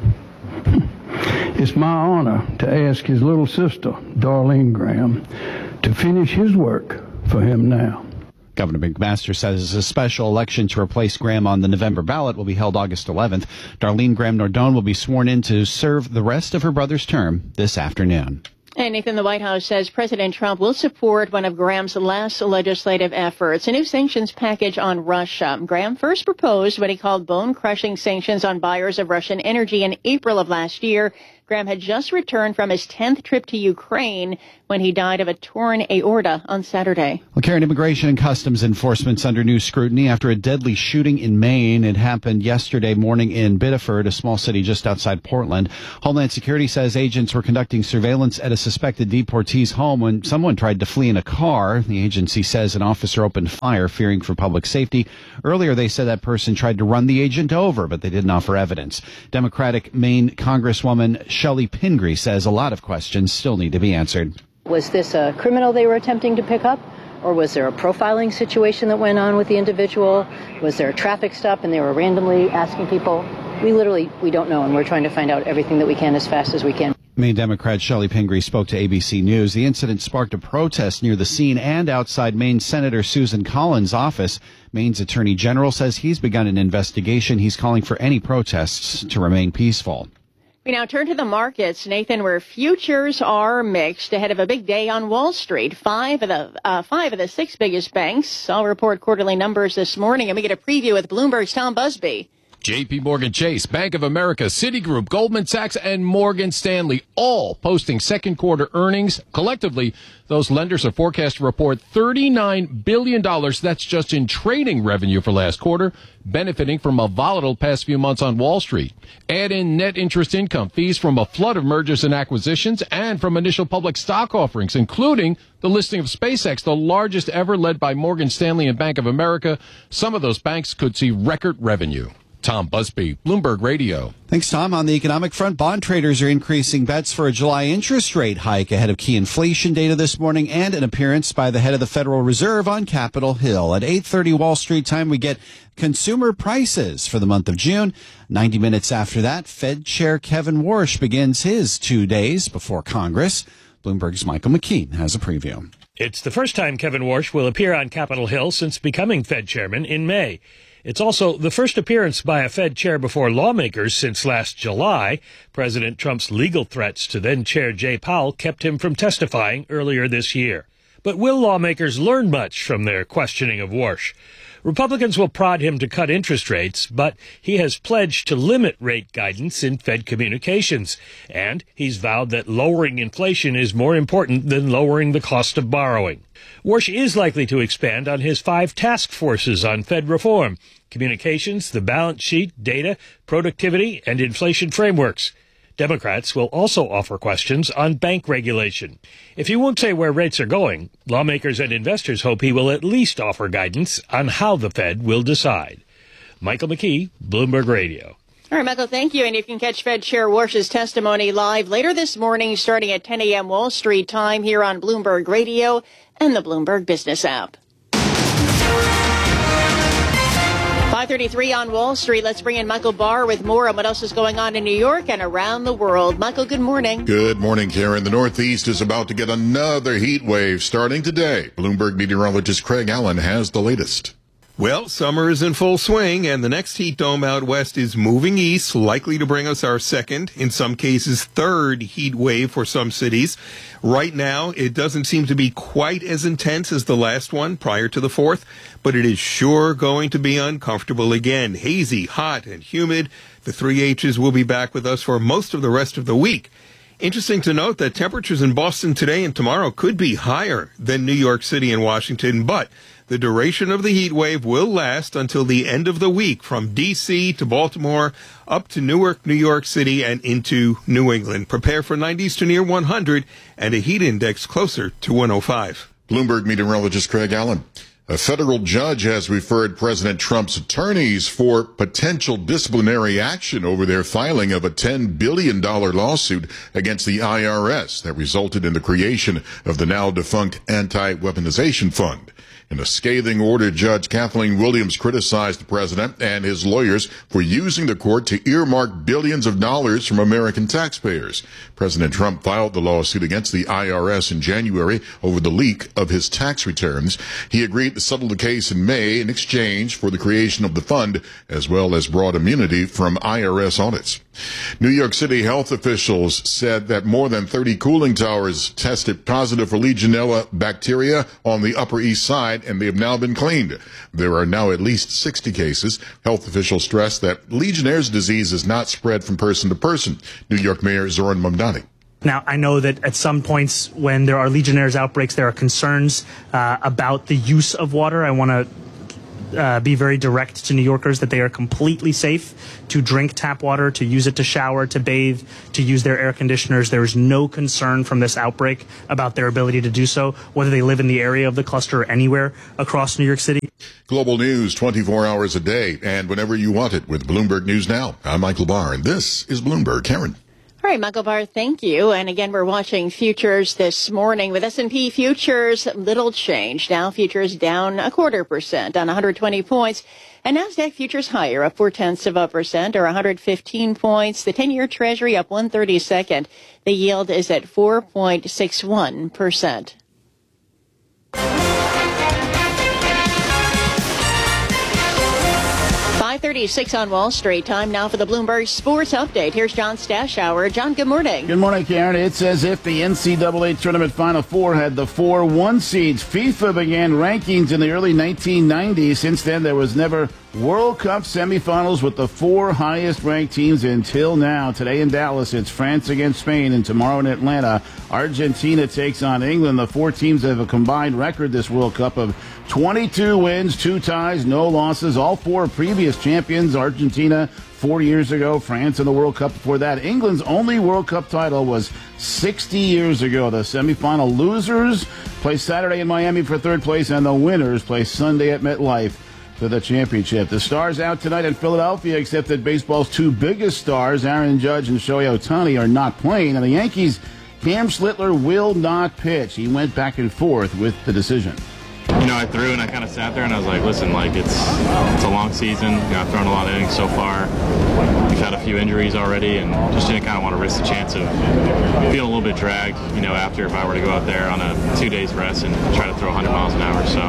It's my honor to ask his little sister, Darlene Graham, to finish his work for him now. Governor McMaster says a special election to replace Graham on the November ballot will be held August eleventh. Darlene Graham Nordone will be sworn in to serve the rest of her brother's term this afternoon. And Nathan, the White House says President Trump will support one of Graham's last legislative efforts, a new sanctions package on Russia. Graham first proposed what he called bone-crushing sanctions on buyers of Russian energy in April of last year. Graham had just returned from his tenth trip to Ukraine when he died of a torn aorta on Saturday. Well, Karen, Immigration and Customs Enforcement's under new scrutiny after a deadly shooting in Maine. It happened yesterday morning in Biddeford, a small city just outside Portland. Homeland Security says agents were conducting surveillance at a suspected deportee's home when someone tried to flee in a car. The agency says an officer opened fire, fearing for public safety. Earlier, they said that person tried to run the agent over, but they didn't offer evidence. Democratic Maine Congresswoman Shelley Pingree says a lot of questions still need to be answered. Was this a criminal they were attempting to pick up? Or was there a profiling situation that went on with the individual? Was there a traffic stop and they were randomly asking people? We literally, we don't know, and we're trying to find out everything that we can as fast as we can. Maine Democrat Shelley Pingree spoke to A B C News. The incident sparked a protest near the scene and outside Maine Senator Susan Collins' office. Maine's Attorney General says he's begun an investigation. He's calling for any protests to remain peaceful. We now turn to the markets, Nathan, where futures are mixed ahead of a big day on Wall Street. Five of the uh, five of the six biggest banks all report quarterly numbers this morning, and we get a preview with Bloomberg's Tom Busby. J P Morgan Chase, Bank of America, Citigroup, Goldman Sachs, and Morgan Stanley all posting second quarter earnings. Collectively, those lenders are forecast to report thirty-nine billion dollars. That's just in trading revenue for last quarter, benefiting from a volatile past few months on Wall Street. Add in net interest income, fees from a flood of mergers and acquisitions, and from initial public stock offerings, including the listing of SpaceX, the largest ever, led by Morgan Stanley and Bank of America. Some of those banks could see record revenue. Tom Busby, Bloomberg Radio. Thanks, Tom. On the economic front, bond traders are increasing bets for a July interest rate hike ahead of key inflation data this morning and an appearance by the head of the Federal Reserve on Capitol Hill. At eight thirty Wall Street time, we get consumer prices for the month of June. ninety minutes after that, Fed Chair Kevin Warsh begins his two days before Congress. Bloomberg's Michael McKean has a preview. It's the first time Kevin Warsh will appear on Capitol Hill since becoming Fed chairman in May. It's also the first appearance by a Fed chair before lawmakers since last July. President Trump's legal threats to then-Chair Jay Powell kept him from testifying earlier this year. But will lawmakers learn much from their questioning of Warsh? Republicans will prod him to cut interest rates, but he has pledged to limit rate guidance in Fed communications. And he's vowed that lowering inflation is more important than lowering the cost of borrowing. Warsh is likely to expand on his five task forces on Fed reform: communications, the balance sheet, data, productivity, and inflation frameworks. Democrats will also offer questions on bank regulation. If he won't say where rates are going, lawmakers and investors hope he will at least offer guidance on how the Fed will decide. Michael McKee, Bloomberg Radio. All right, Michael, thank you. And you can catch Fed Chair Warsh's testimony live later this morning starting at ten a.m. Wall Street time here on Bloomberg Radio and the Bloomberg Business app. five thirty-three on Wall Street. Let's bring in Michael Barr with more on what else is going on in New York and around the world. Michael, good morning. Good morning, Karen. The Northeast is about to get another heat wave starting today. Bloomberg meteorologist Craig Allen has the latest. Well, summer is in full swing, and the next heat dome out west is moving east, likely to bring us our second, in some cases third, heat wave for some cities. Right now, it doesn't seem to be quite as intense as the last one prior to the fourth, but it is sure going to be uncomfortable again. Hazy, hot, and humid. The three H's will be back with us for most of the rest of the week. Interesting to note that temperatures in Boston today and tomorrow could be higher than New York City and Washington, but The duration of the heat wave will last until the end of the week from D C to Baltimore up to Newark, New York City, and into New England. Prepare for nineties to near one hundred and a heat index closer to one oh five. Bloomberg meteorologist Craig Allen. A federal judge has referred President Trump's attorneys for potential disciplinary action over their filing of a ten billion dollars lawsuit against the I R S that resulted in the creation of the now defunct Anti-Weaponization Fund. In a scathing order, Judge Kathleen Williams criticized the president and his lawyers for using the court to earmark billions of dollars from American taxpayers. President Trump filed the lawsuit against the I R S in January over the leak of his tax returns. He agreed to settle the case in May in exchange for the creation of the fund, as well as broad immunity from I R S audits. New York City health officials said that more than thirty cooling towers tested positive for Legionella bacteria on the Upper East Side, and they have now been cleaned. There are now at least sixty cases. Health officials stress that Legionnaire's disease is not spread from person to person. New York Mayor Zoran Mamdani. Now, I know that at some points when there are Legionnaires outbreaks, there are concerns uh, about the use of water. I want to Uh, be very direct to New Yorkers that they are completely safe to drink tap water, to use it to shower, to bathe, to use their air conditioners. There is no concern from this outbreak about their ability to do so, whether they live in the area of the cluster or anywhere across New York City. Global news twenty-four hours a day and whenever you want it with Bloomberg News Now. I'm Michael Barr, and this is Bloomberg. Karen. All right, Michael Barr, thank you. And again, we're watching futures this morning with S and P futures, little change. Dow futures down a quarter percent on one hundred twenty points. And NASDAQ futures higher, up four tenths of a percent or one hundred fifteen points. The ten-year Treasury up one thirty-second. The yield is at four point six one percent. five thirty-six on Wall Street. Time now for the Bloomberg Sports Update. Here's John Stashower. John, good morning. Good morning, Karen. It's as if the N C double A Tournament Final Four had the four one seeds. FIFA began rankings in the early nineteen nineties. Since then, there was never World Cup semifinals with the four highest-ranked teams until now. Today in Dallas, it's France against Spain, and tomorrow in Atlanta, Argentina takes on England. The four teams have a combined record this World Cup of twenty-two wins, two ties, no losses. All four previous champions, Argentina four years ago, France in the World Cup before that. England's only World Cup title was sixty years ago. The semifinal losers play Saturday in Miami for third place, and the winners play Sunday at MetLife for the championship. The Stars out tonight in Philadelphia, except that baseball's two biggest stars, Aaron Judge and Shohei Ohtani, are not playing, and the Yankees' Cam Schlittler will not pitch. He went back and forth with the decision. You know, I threw and I kind of sat there and I was like, listen, like it's it's a long season. You know, I've thrown a lot of innings so far. We've had a few injuries already, and just didn't kind of want to risk the chance of feeling a little bit dragged, you know, after if I were to go out there on a two days rest and try to throw one hundred miles an hour. So,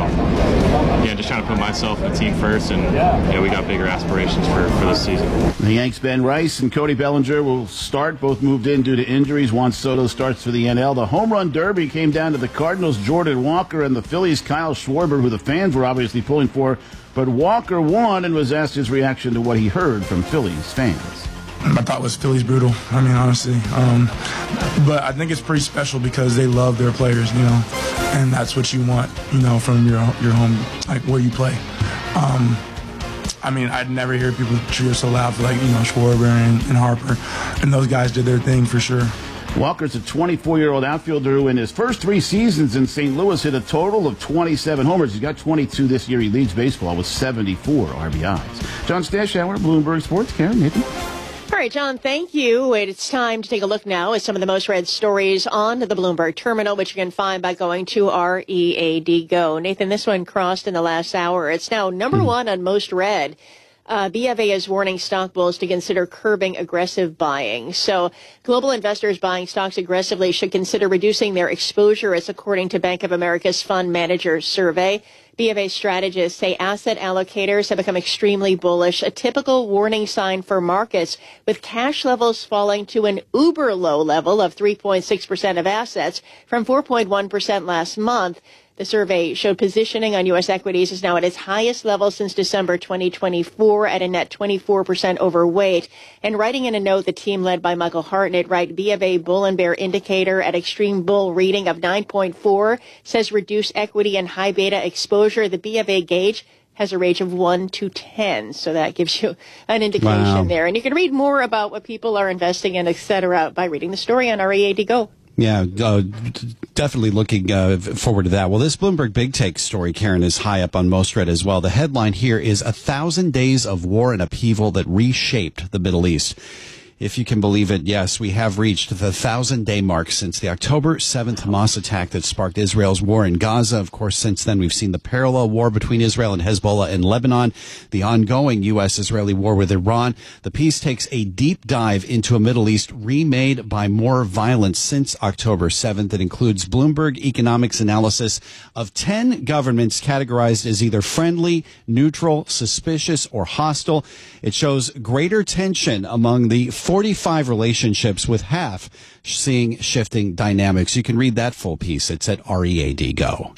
yeah, just trying to put myself and the team first, and yeah, we got bigger aspirations for, for this season. The Yanks' Ben Rice and Cody Bellinger will start. Both moved in due to injuries. Juan Soto starts for the N L. The home run derby came down to the Cardinals' Jordan Walker and the Phillies' Kyle Schwarber, who the fans were obviously pulling for. But Walker won and was asked his reaction to what he heard from Phillies fans. I thought it was Phillies brutal, I mean, honestly. Um, but I think it's pretty special because they love their players, you know, and that's what you want, you know, from your your home, like where you play. Um, I mean, I'd never hear people cheer so loud for, like, you know, Schwarber and, and Harper, and those guys did their thing for sure. Walker's a twenty-four-year-old outfielder who in his first three seasons in Saint Louis hit a total of twenty-seven homers. He's got twenty-two this year. He leads baseball with seventy-four R B Is. John Stashower, Bloomberg Sports. Karen, Nathan. All right, John, thank you. It's time to take a look now at some of the most read stories on the Bloomberg Terminal, which you can find by going to R E A D Go. Nathan, this one crossed in the last hour. It's now number mm. one on most read. Uh, B of A is warning stock bulls to consider curbing aggressive buying. So global investors buying stocks aggressively should consider reducing their exposure, as according to Bank of America's Fund Manager Survey. B of A strategists say asset allocators have become extremely bullish, a typical warning sign for markets, with cash levels falling to an uber low level of three point six percent of assets from four point one percent last month. The survey showed positioning on U S equities is now at its highest level since December twenty twenty-four at a net twenty-four percent overweight. And writing in a note, the team led by Michael Hartnett write B of A bull and bear indicator at extreme bull reading of nine point four says reduce equity and high beta exposure exposure, the B of A gauge has a range of one to ten. So that gives you an indication Wow. there. And you can read more about what people are investing in, et cetera, by reading the story on R E A D Go. Yeah, uh, definitely looking uh, forward to that. Well, this Bloomberg Big Take story, Karen, is high up on most read as well. The headline here is A Thousand Days of War and Upheaval That Reshaped the Middle East. If you can believe it, yes, we have reached the thousand-day mark since the October seventh Hamas attack that sparked Israel's war in Gaza. Of course, since then, we've seen the parallel war between Israel and Hezbollah in Lebanon, the ongoing U S Israeli war with Iran. The piece takes a deep dive into a Middle East remade by more violence since October seventh. It includes Bloomberg Economics analysis of ten governments categorized as either friendly, neutral, suspicious, or hostile. It shows greater tension among the forty-five relationships, with half seeing shifting dynamics. You can read that full piece. It's at R E A D Go.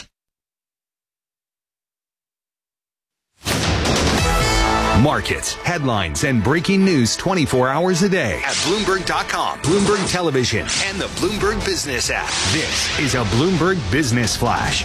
Markets, headlines, and breaking news twenty-four hours a day at Bloomberg dot com, Bloomberg Television, and the Bloomberg Business app. This is a Bloomberg Business Flash.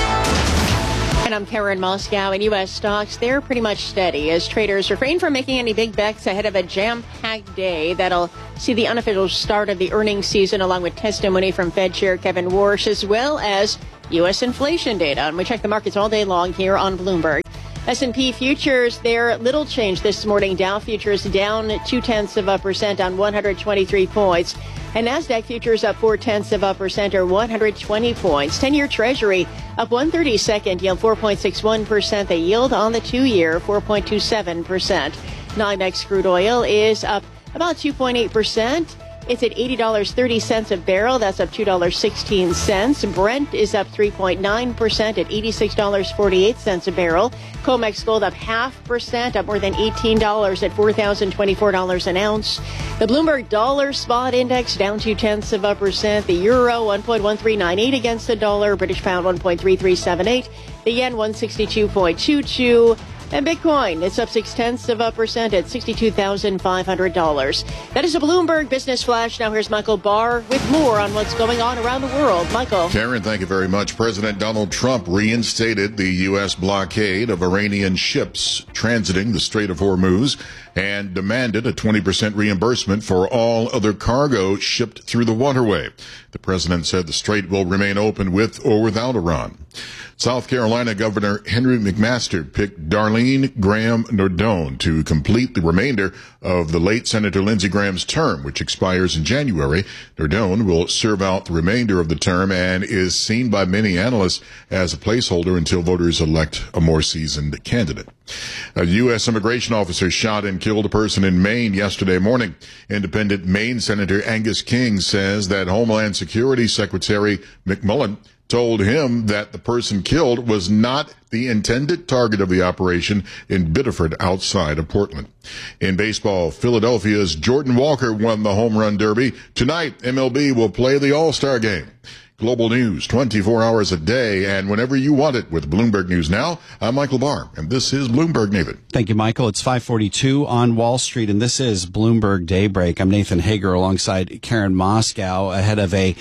And I'm Karen Moscow. In U S stocks, they're pretty much steady as traders refrain from making any big bets ahead of a jam-packed day that'll see the unofficial start of the earnings season, along with testimony from Fed Chair Kevin Warsh, as well as U S inflation data. And we check the markets all day long here on Bloomberg. S and P futures, they're little change this morning. Dow futures down two-tenths of a percent on one hundred twenty-three points. And NASDAQ futures up four-tenths of a percent or one hundred twenty points. ten-year Treasury up one thirty-second, yield four point six one percent. The yield on the two-year, four point two seven percent. NYMEX crude oil is up about two point eight percent. It's at eighty dollars and thirty cents a barrel. That's up two dollars and sixteen cents. Brent is up three point nine percent at eighty-six dollars and forty-eight cents a barrel. COMEX gold up half percent, up more than eighteen dollars at four thousand twenty-four dollars an ounce. The Bloomberg Dollar Spot Index down two-tenths of a percent. The euro one point one three nine eight against the dollar. British pound one point three three seven eight. The yen one sixty-two point two two. And Bitcoin, it's up six-tenths of a percent at sixty-two thousand five hundred dollars. That is a Bloomberg Business Flash. Now here's Michael Barr with more on what's going on around the world. Michael. Karen, thank you very much. President Donald Trump reinstated the U S blockade of Iranian ships transiting the Strait of Hormuz and demanded a twenty percent reimbursement for all other cargo shipped through the waterway. The president said the strait will remain open with or without Iran. South Carolina Governor Henry McMaster picked Darlene Graham Nardone to complete the remainder of the late Senator Lindsey Graham's term, which expires in January. Nardone will serve out the remainder of the term and is seen by many analysts as a placeholder until voters elect a more seasoned candidate. A U S immigration officer shot and killed a person in Maine yesterday morning. Independent Maine Senator Angus King says that Homeland Security Secretary McMullen told him that the person killed was not the intended target of the operation in Biddeford outside of Portland. In baseball, Philadelphia's Jordan Walker won the Home Run Derby. Tonight, M L B will play the All-Star Game. Global news, twenty-four hours a day, and whenever you want it with Bloomberg News Now. I'm Michael Barr, and this is Bloomberg Nathan. Thank you, Michael. It's five forty-two on Wall Street, and this is Bloomberg Daybreak. I'm Nathan Hager alongside Karen Moscow ahead of a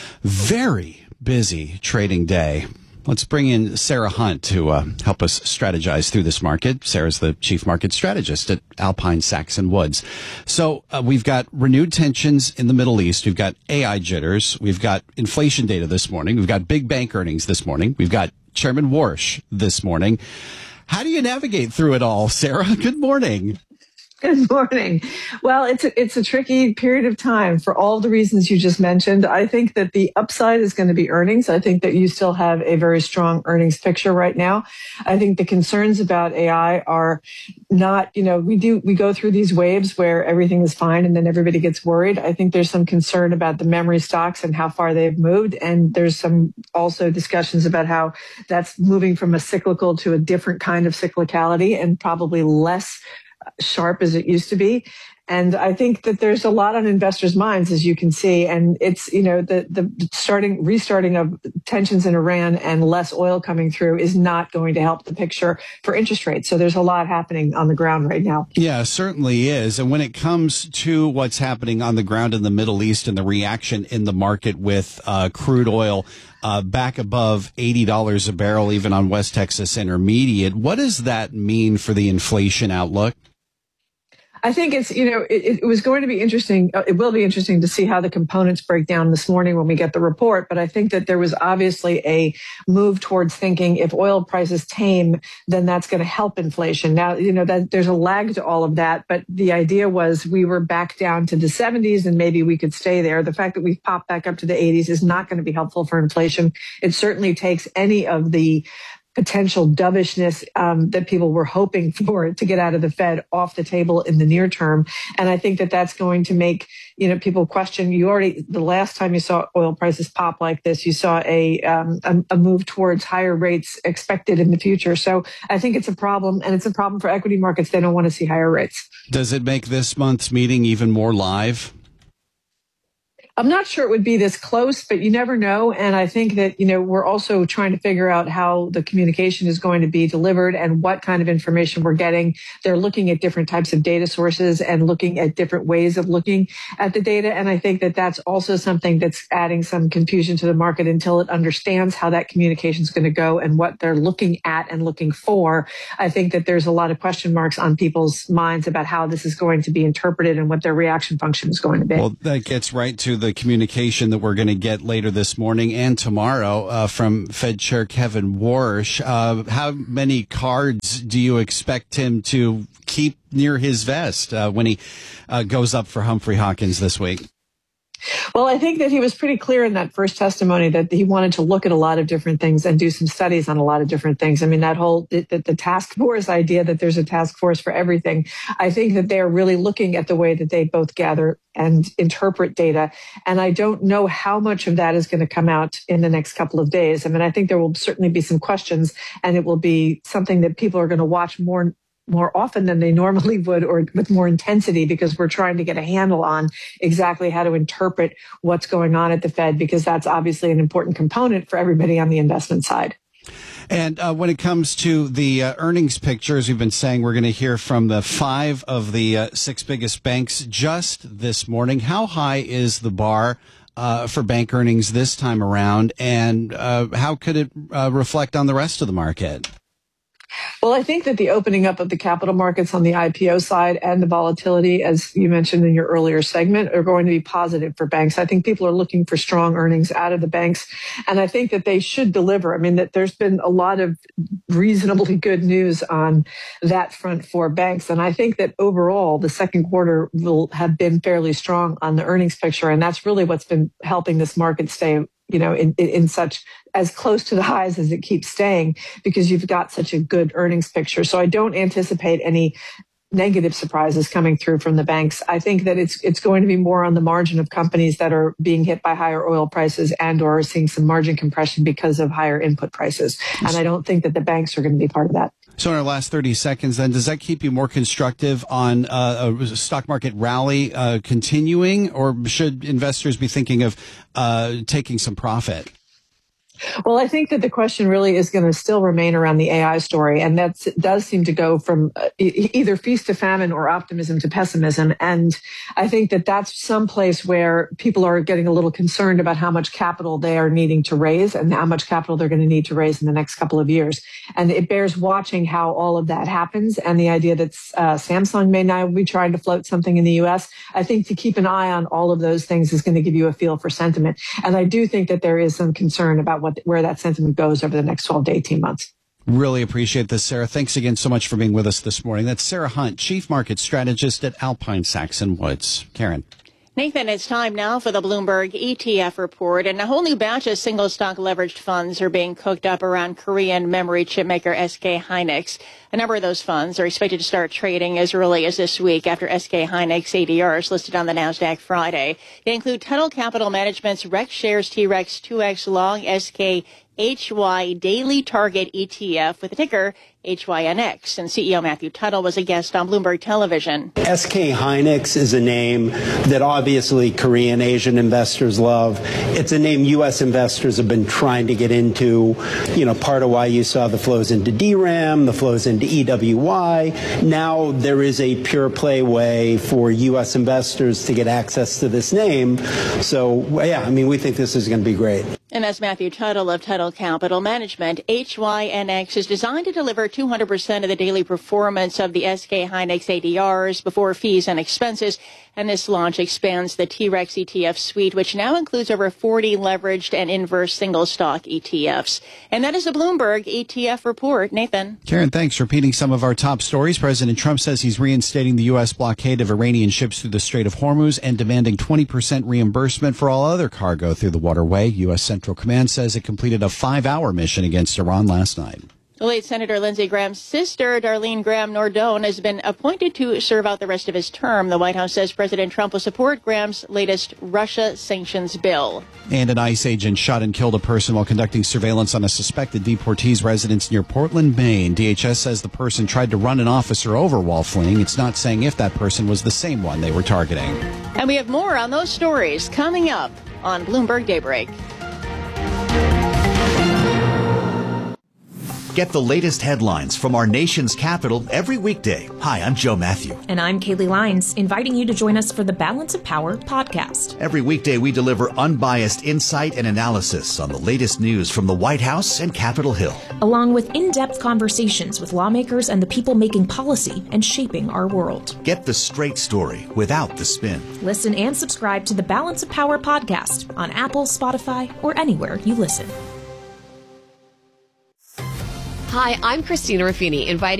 very busy trading day. Let's bring in Sarah Hunt to uh, help us strategize through this market. Sarah's the chief market strategist at Alpine Saxon Woods. So uh, we've got renewed tensions in the Middle East. We've got A I jitters. We've got inflation data this morning. We've got big bank earnings this morning. We've got Chairman Warsh this morning. How do you navigate through it all, Sarah? Good morning. Good morning. Well, it's a, it's a tricky period of time for all the reasons you just mentioned. I think that the upside is going to be earnings. I think that you still have a very strong earnings picture right now. I think the concerns about A I are not, you know, we do, we go through these waves where everything is fine and then everybody gets worried. I think there's some concern about the memory stocks and how far they've moved. And there's some also discussions about how that's moving from a cyclical to a different kind of cyclicality and probably less sharp as it used to be. And I think that there's a lot on investors' minds, as you can see. And it's, you know, the, the starting, restarting of tensions in Iran and less oil coming through is not going to help the picture for interest rates. So there's a lot happening on the ground right now. Yeah, certainly is. And when it comes to what's happening on the ground in the Middle East and the reaction in the market with uh, crude oil uh, back above eighty dollars a barrel, even on West Texas Intermediate. What does that mean for the inflation outlook? I think it's, you know, it, it was going to be interesting. It will be interesting to see how the components break down this morning when we get the report. But I think that there was obviously a move towards thinking if oil prices tame, then that's going to help inflation. Now, you know, that there's a lag to all of that. But the idea was we were back down to the seventies and maybe we could stay there. The fact that we've popped back up to the eighties is not going to be helpful for inflation. It certainly takes any of the potential dovishness um, that people were hoping for to get out of the Fed off the table in the near term. And I think that that's going to make, you know, people question. You already, the last time you saw oil prices pop like this, you saw a, um, a, a move towards higher rates expected in the future. So I think it's a problem, and it's a problem for equity markets. They don't want to see higher rates. Does it make this month's meeting even more live? I'm not sure it would be this close, but you never know. And I think that, you know, we're also trying to figure out how the communication is going to be delivered and what kind of information we're getting. They're looking at different types of data sources and looking at different ways of looking at the data. And I think that that's also something that's adding some confusion to the market until it understands how that communication is going to go and what they're looking at and looking for. I think that there's a lot of question marks on people's minds about how this is going to be interpreted and what their reaction function is going to be. Well, that gets right to the communication that we're going to get later this morning and tomorrow uh, from Fed Chair Kevin Warsh. Uh, how many cards do you expect him to keep near his vest uh, when he uh, goes up for Humphrey Hawkins this week? Well, I think that he was pretty clear in that first testimony that he wanted to look at a lot of different things and do some studies on a lot of different things. I mean, that whole the, the task force idea that there's a task force for everything. I think that they're really looking at the way that they both gather and interpret data. And I don't know how much of that is going to come out in the next couple of days. I mean, I think there will certainly be some questions, and it will be something that people are going to watch more more often than they normally would, or with more intensity, because we're trying to get a handle on exactly how to interpret what's going on at the Fed, because that's obviously an important component for everybody on the investment side. And uh, when it comes to the uh, earnings picture, as we've been saying, we're going to hear from the five of the uh, six biggest banks just this morning. How high is the bar uh, for bank earnings this time around, and uh, how could it uh, reflect on the rest of the market? Well, I think that the opening up of the capital markets on the I P O side and the volatility, as you mentioned in your earlier segment, are going to be positive for banks. I think people are looking for strong earnings out of the banks, and I think that they should deliver. I mean, that there's been a lot of reasonably good news on that front for banks, and I think that overall the second quarter will have been fairly strong on the earnings picture, and that's really what's been helping this market stay, you know, in, in such as close to the highs as it keeps staying, because you've got such a good earnings picture. So I don't anticipate any negative surprises coming through from the banks. I think that it's it's going to be more on the margin of companies that are being hit by higher oil prices and or are seeing some margin compression because of higher input prices. And I don't think that the banks are going to be part of that. So in our last thirty seconds, then, does that keep you more constructive on uh, a stock market rally uh, continuing, or should investors be thinking of uh, taking some profit? Well, I think that the question really is going to still remain around the A I story, and that does seem to go from either feast to famine or optimism to pessimism. And I think that that's some place where people are getting a little concerned about how much capital they are needing to raise and how much capital they're going to need to raise in the next couple of years. And it bears watching how all of that happens. And the idea that uh, Samsung may now be trying to float something in the U S, I think to keep an eye on all of those things is going to give you a feel for sentiment. And I do think that there is some concern about what where that sentiment goes over the next twelve to eighteen months. Really appreciate this, Sarah. Thanks again so much for being with us this morning. That's Sarah Hunt, Chief Market Strategist at Alpine Sachs and Woods. Karen. Nathan, it's time now for the Bloomberg E T F report, and a whole new batch of single-stock leveraged funds are being cooked up around Korean memory chip maker S K Hynix. A number of those funds are expected to start trading as early as this week after S K Hynix A D Rs listed on the NASDAQ Friday. They include Tuttle Capital Management's Rex Shares T Rex two X Long S K H Y Daily Target E T F with the ticker H Y N X. And C E O Matthew Tuttle was a guest on Bloomberg Television. S K Hynix is a name that obviously Korean Asian investors love. It's a name U S investors have been trying to get into. You know, part of why you saw the flows into D RAM, the flows into E W Y. Now there is a pure play way for U S investors to get access to this name. So, yeah, I mean, we think this is going to be great. And as Matthew Tuttle of Tuttle Capital Management, H Y N X is designed to deliver two hundred percent of the daily performance of the S K Hynix A D Rs before fees and expenses. And this launch expands the T-Rex E T F suite, which now includes over forty leveraged and inverse single stock E T Fs. And that is a Bloomberg E T F report. Nathan. Karen, thanks. Repeating some of our top stories. President Trump says he's reinstating the U S blockade of Iranian ships through the Strait of Hormuz and demanding twenty percent reimbursement for all other cargo through the waterway. U S Central Command says it completed a five-hour mission against Iran last night. The late Senator Lindsey Graham's sister, Darlene Graham Nordone, has been appointed to serve out the rest of his term. The White House says President Trump will support Graham's latest Russia sanctions bill. And an ICE agent shot and killed a person while conducting surveillance on a suspected deportee's residence near Portland, Maine. D H S says the person tried to run an officer over while fleeing. It's not saying if that person was the same one they were targeting. And we have more on those stories coming up on Bloomberg Daybreak. Get the latest headlines from our nation's capital every weekday. Hi, I'm Joe Matthew. And I'm Kaylee Lyons, inviting you to join us for the Balance of Power podcast. Every weekday, we deliver unbiased insight and analysis on the latest news from the White House and Capitol Hill, along with in-depth conversations with lawmakers and the people making policy and shaping our world. Get the straight story without the spin. Listen and subscribe to the Balance of Power podcast on Apple, Spotify, or anywhere you listen. Hi, I'm Christina Ruffini, inviting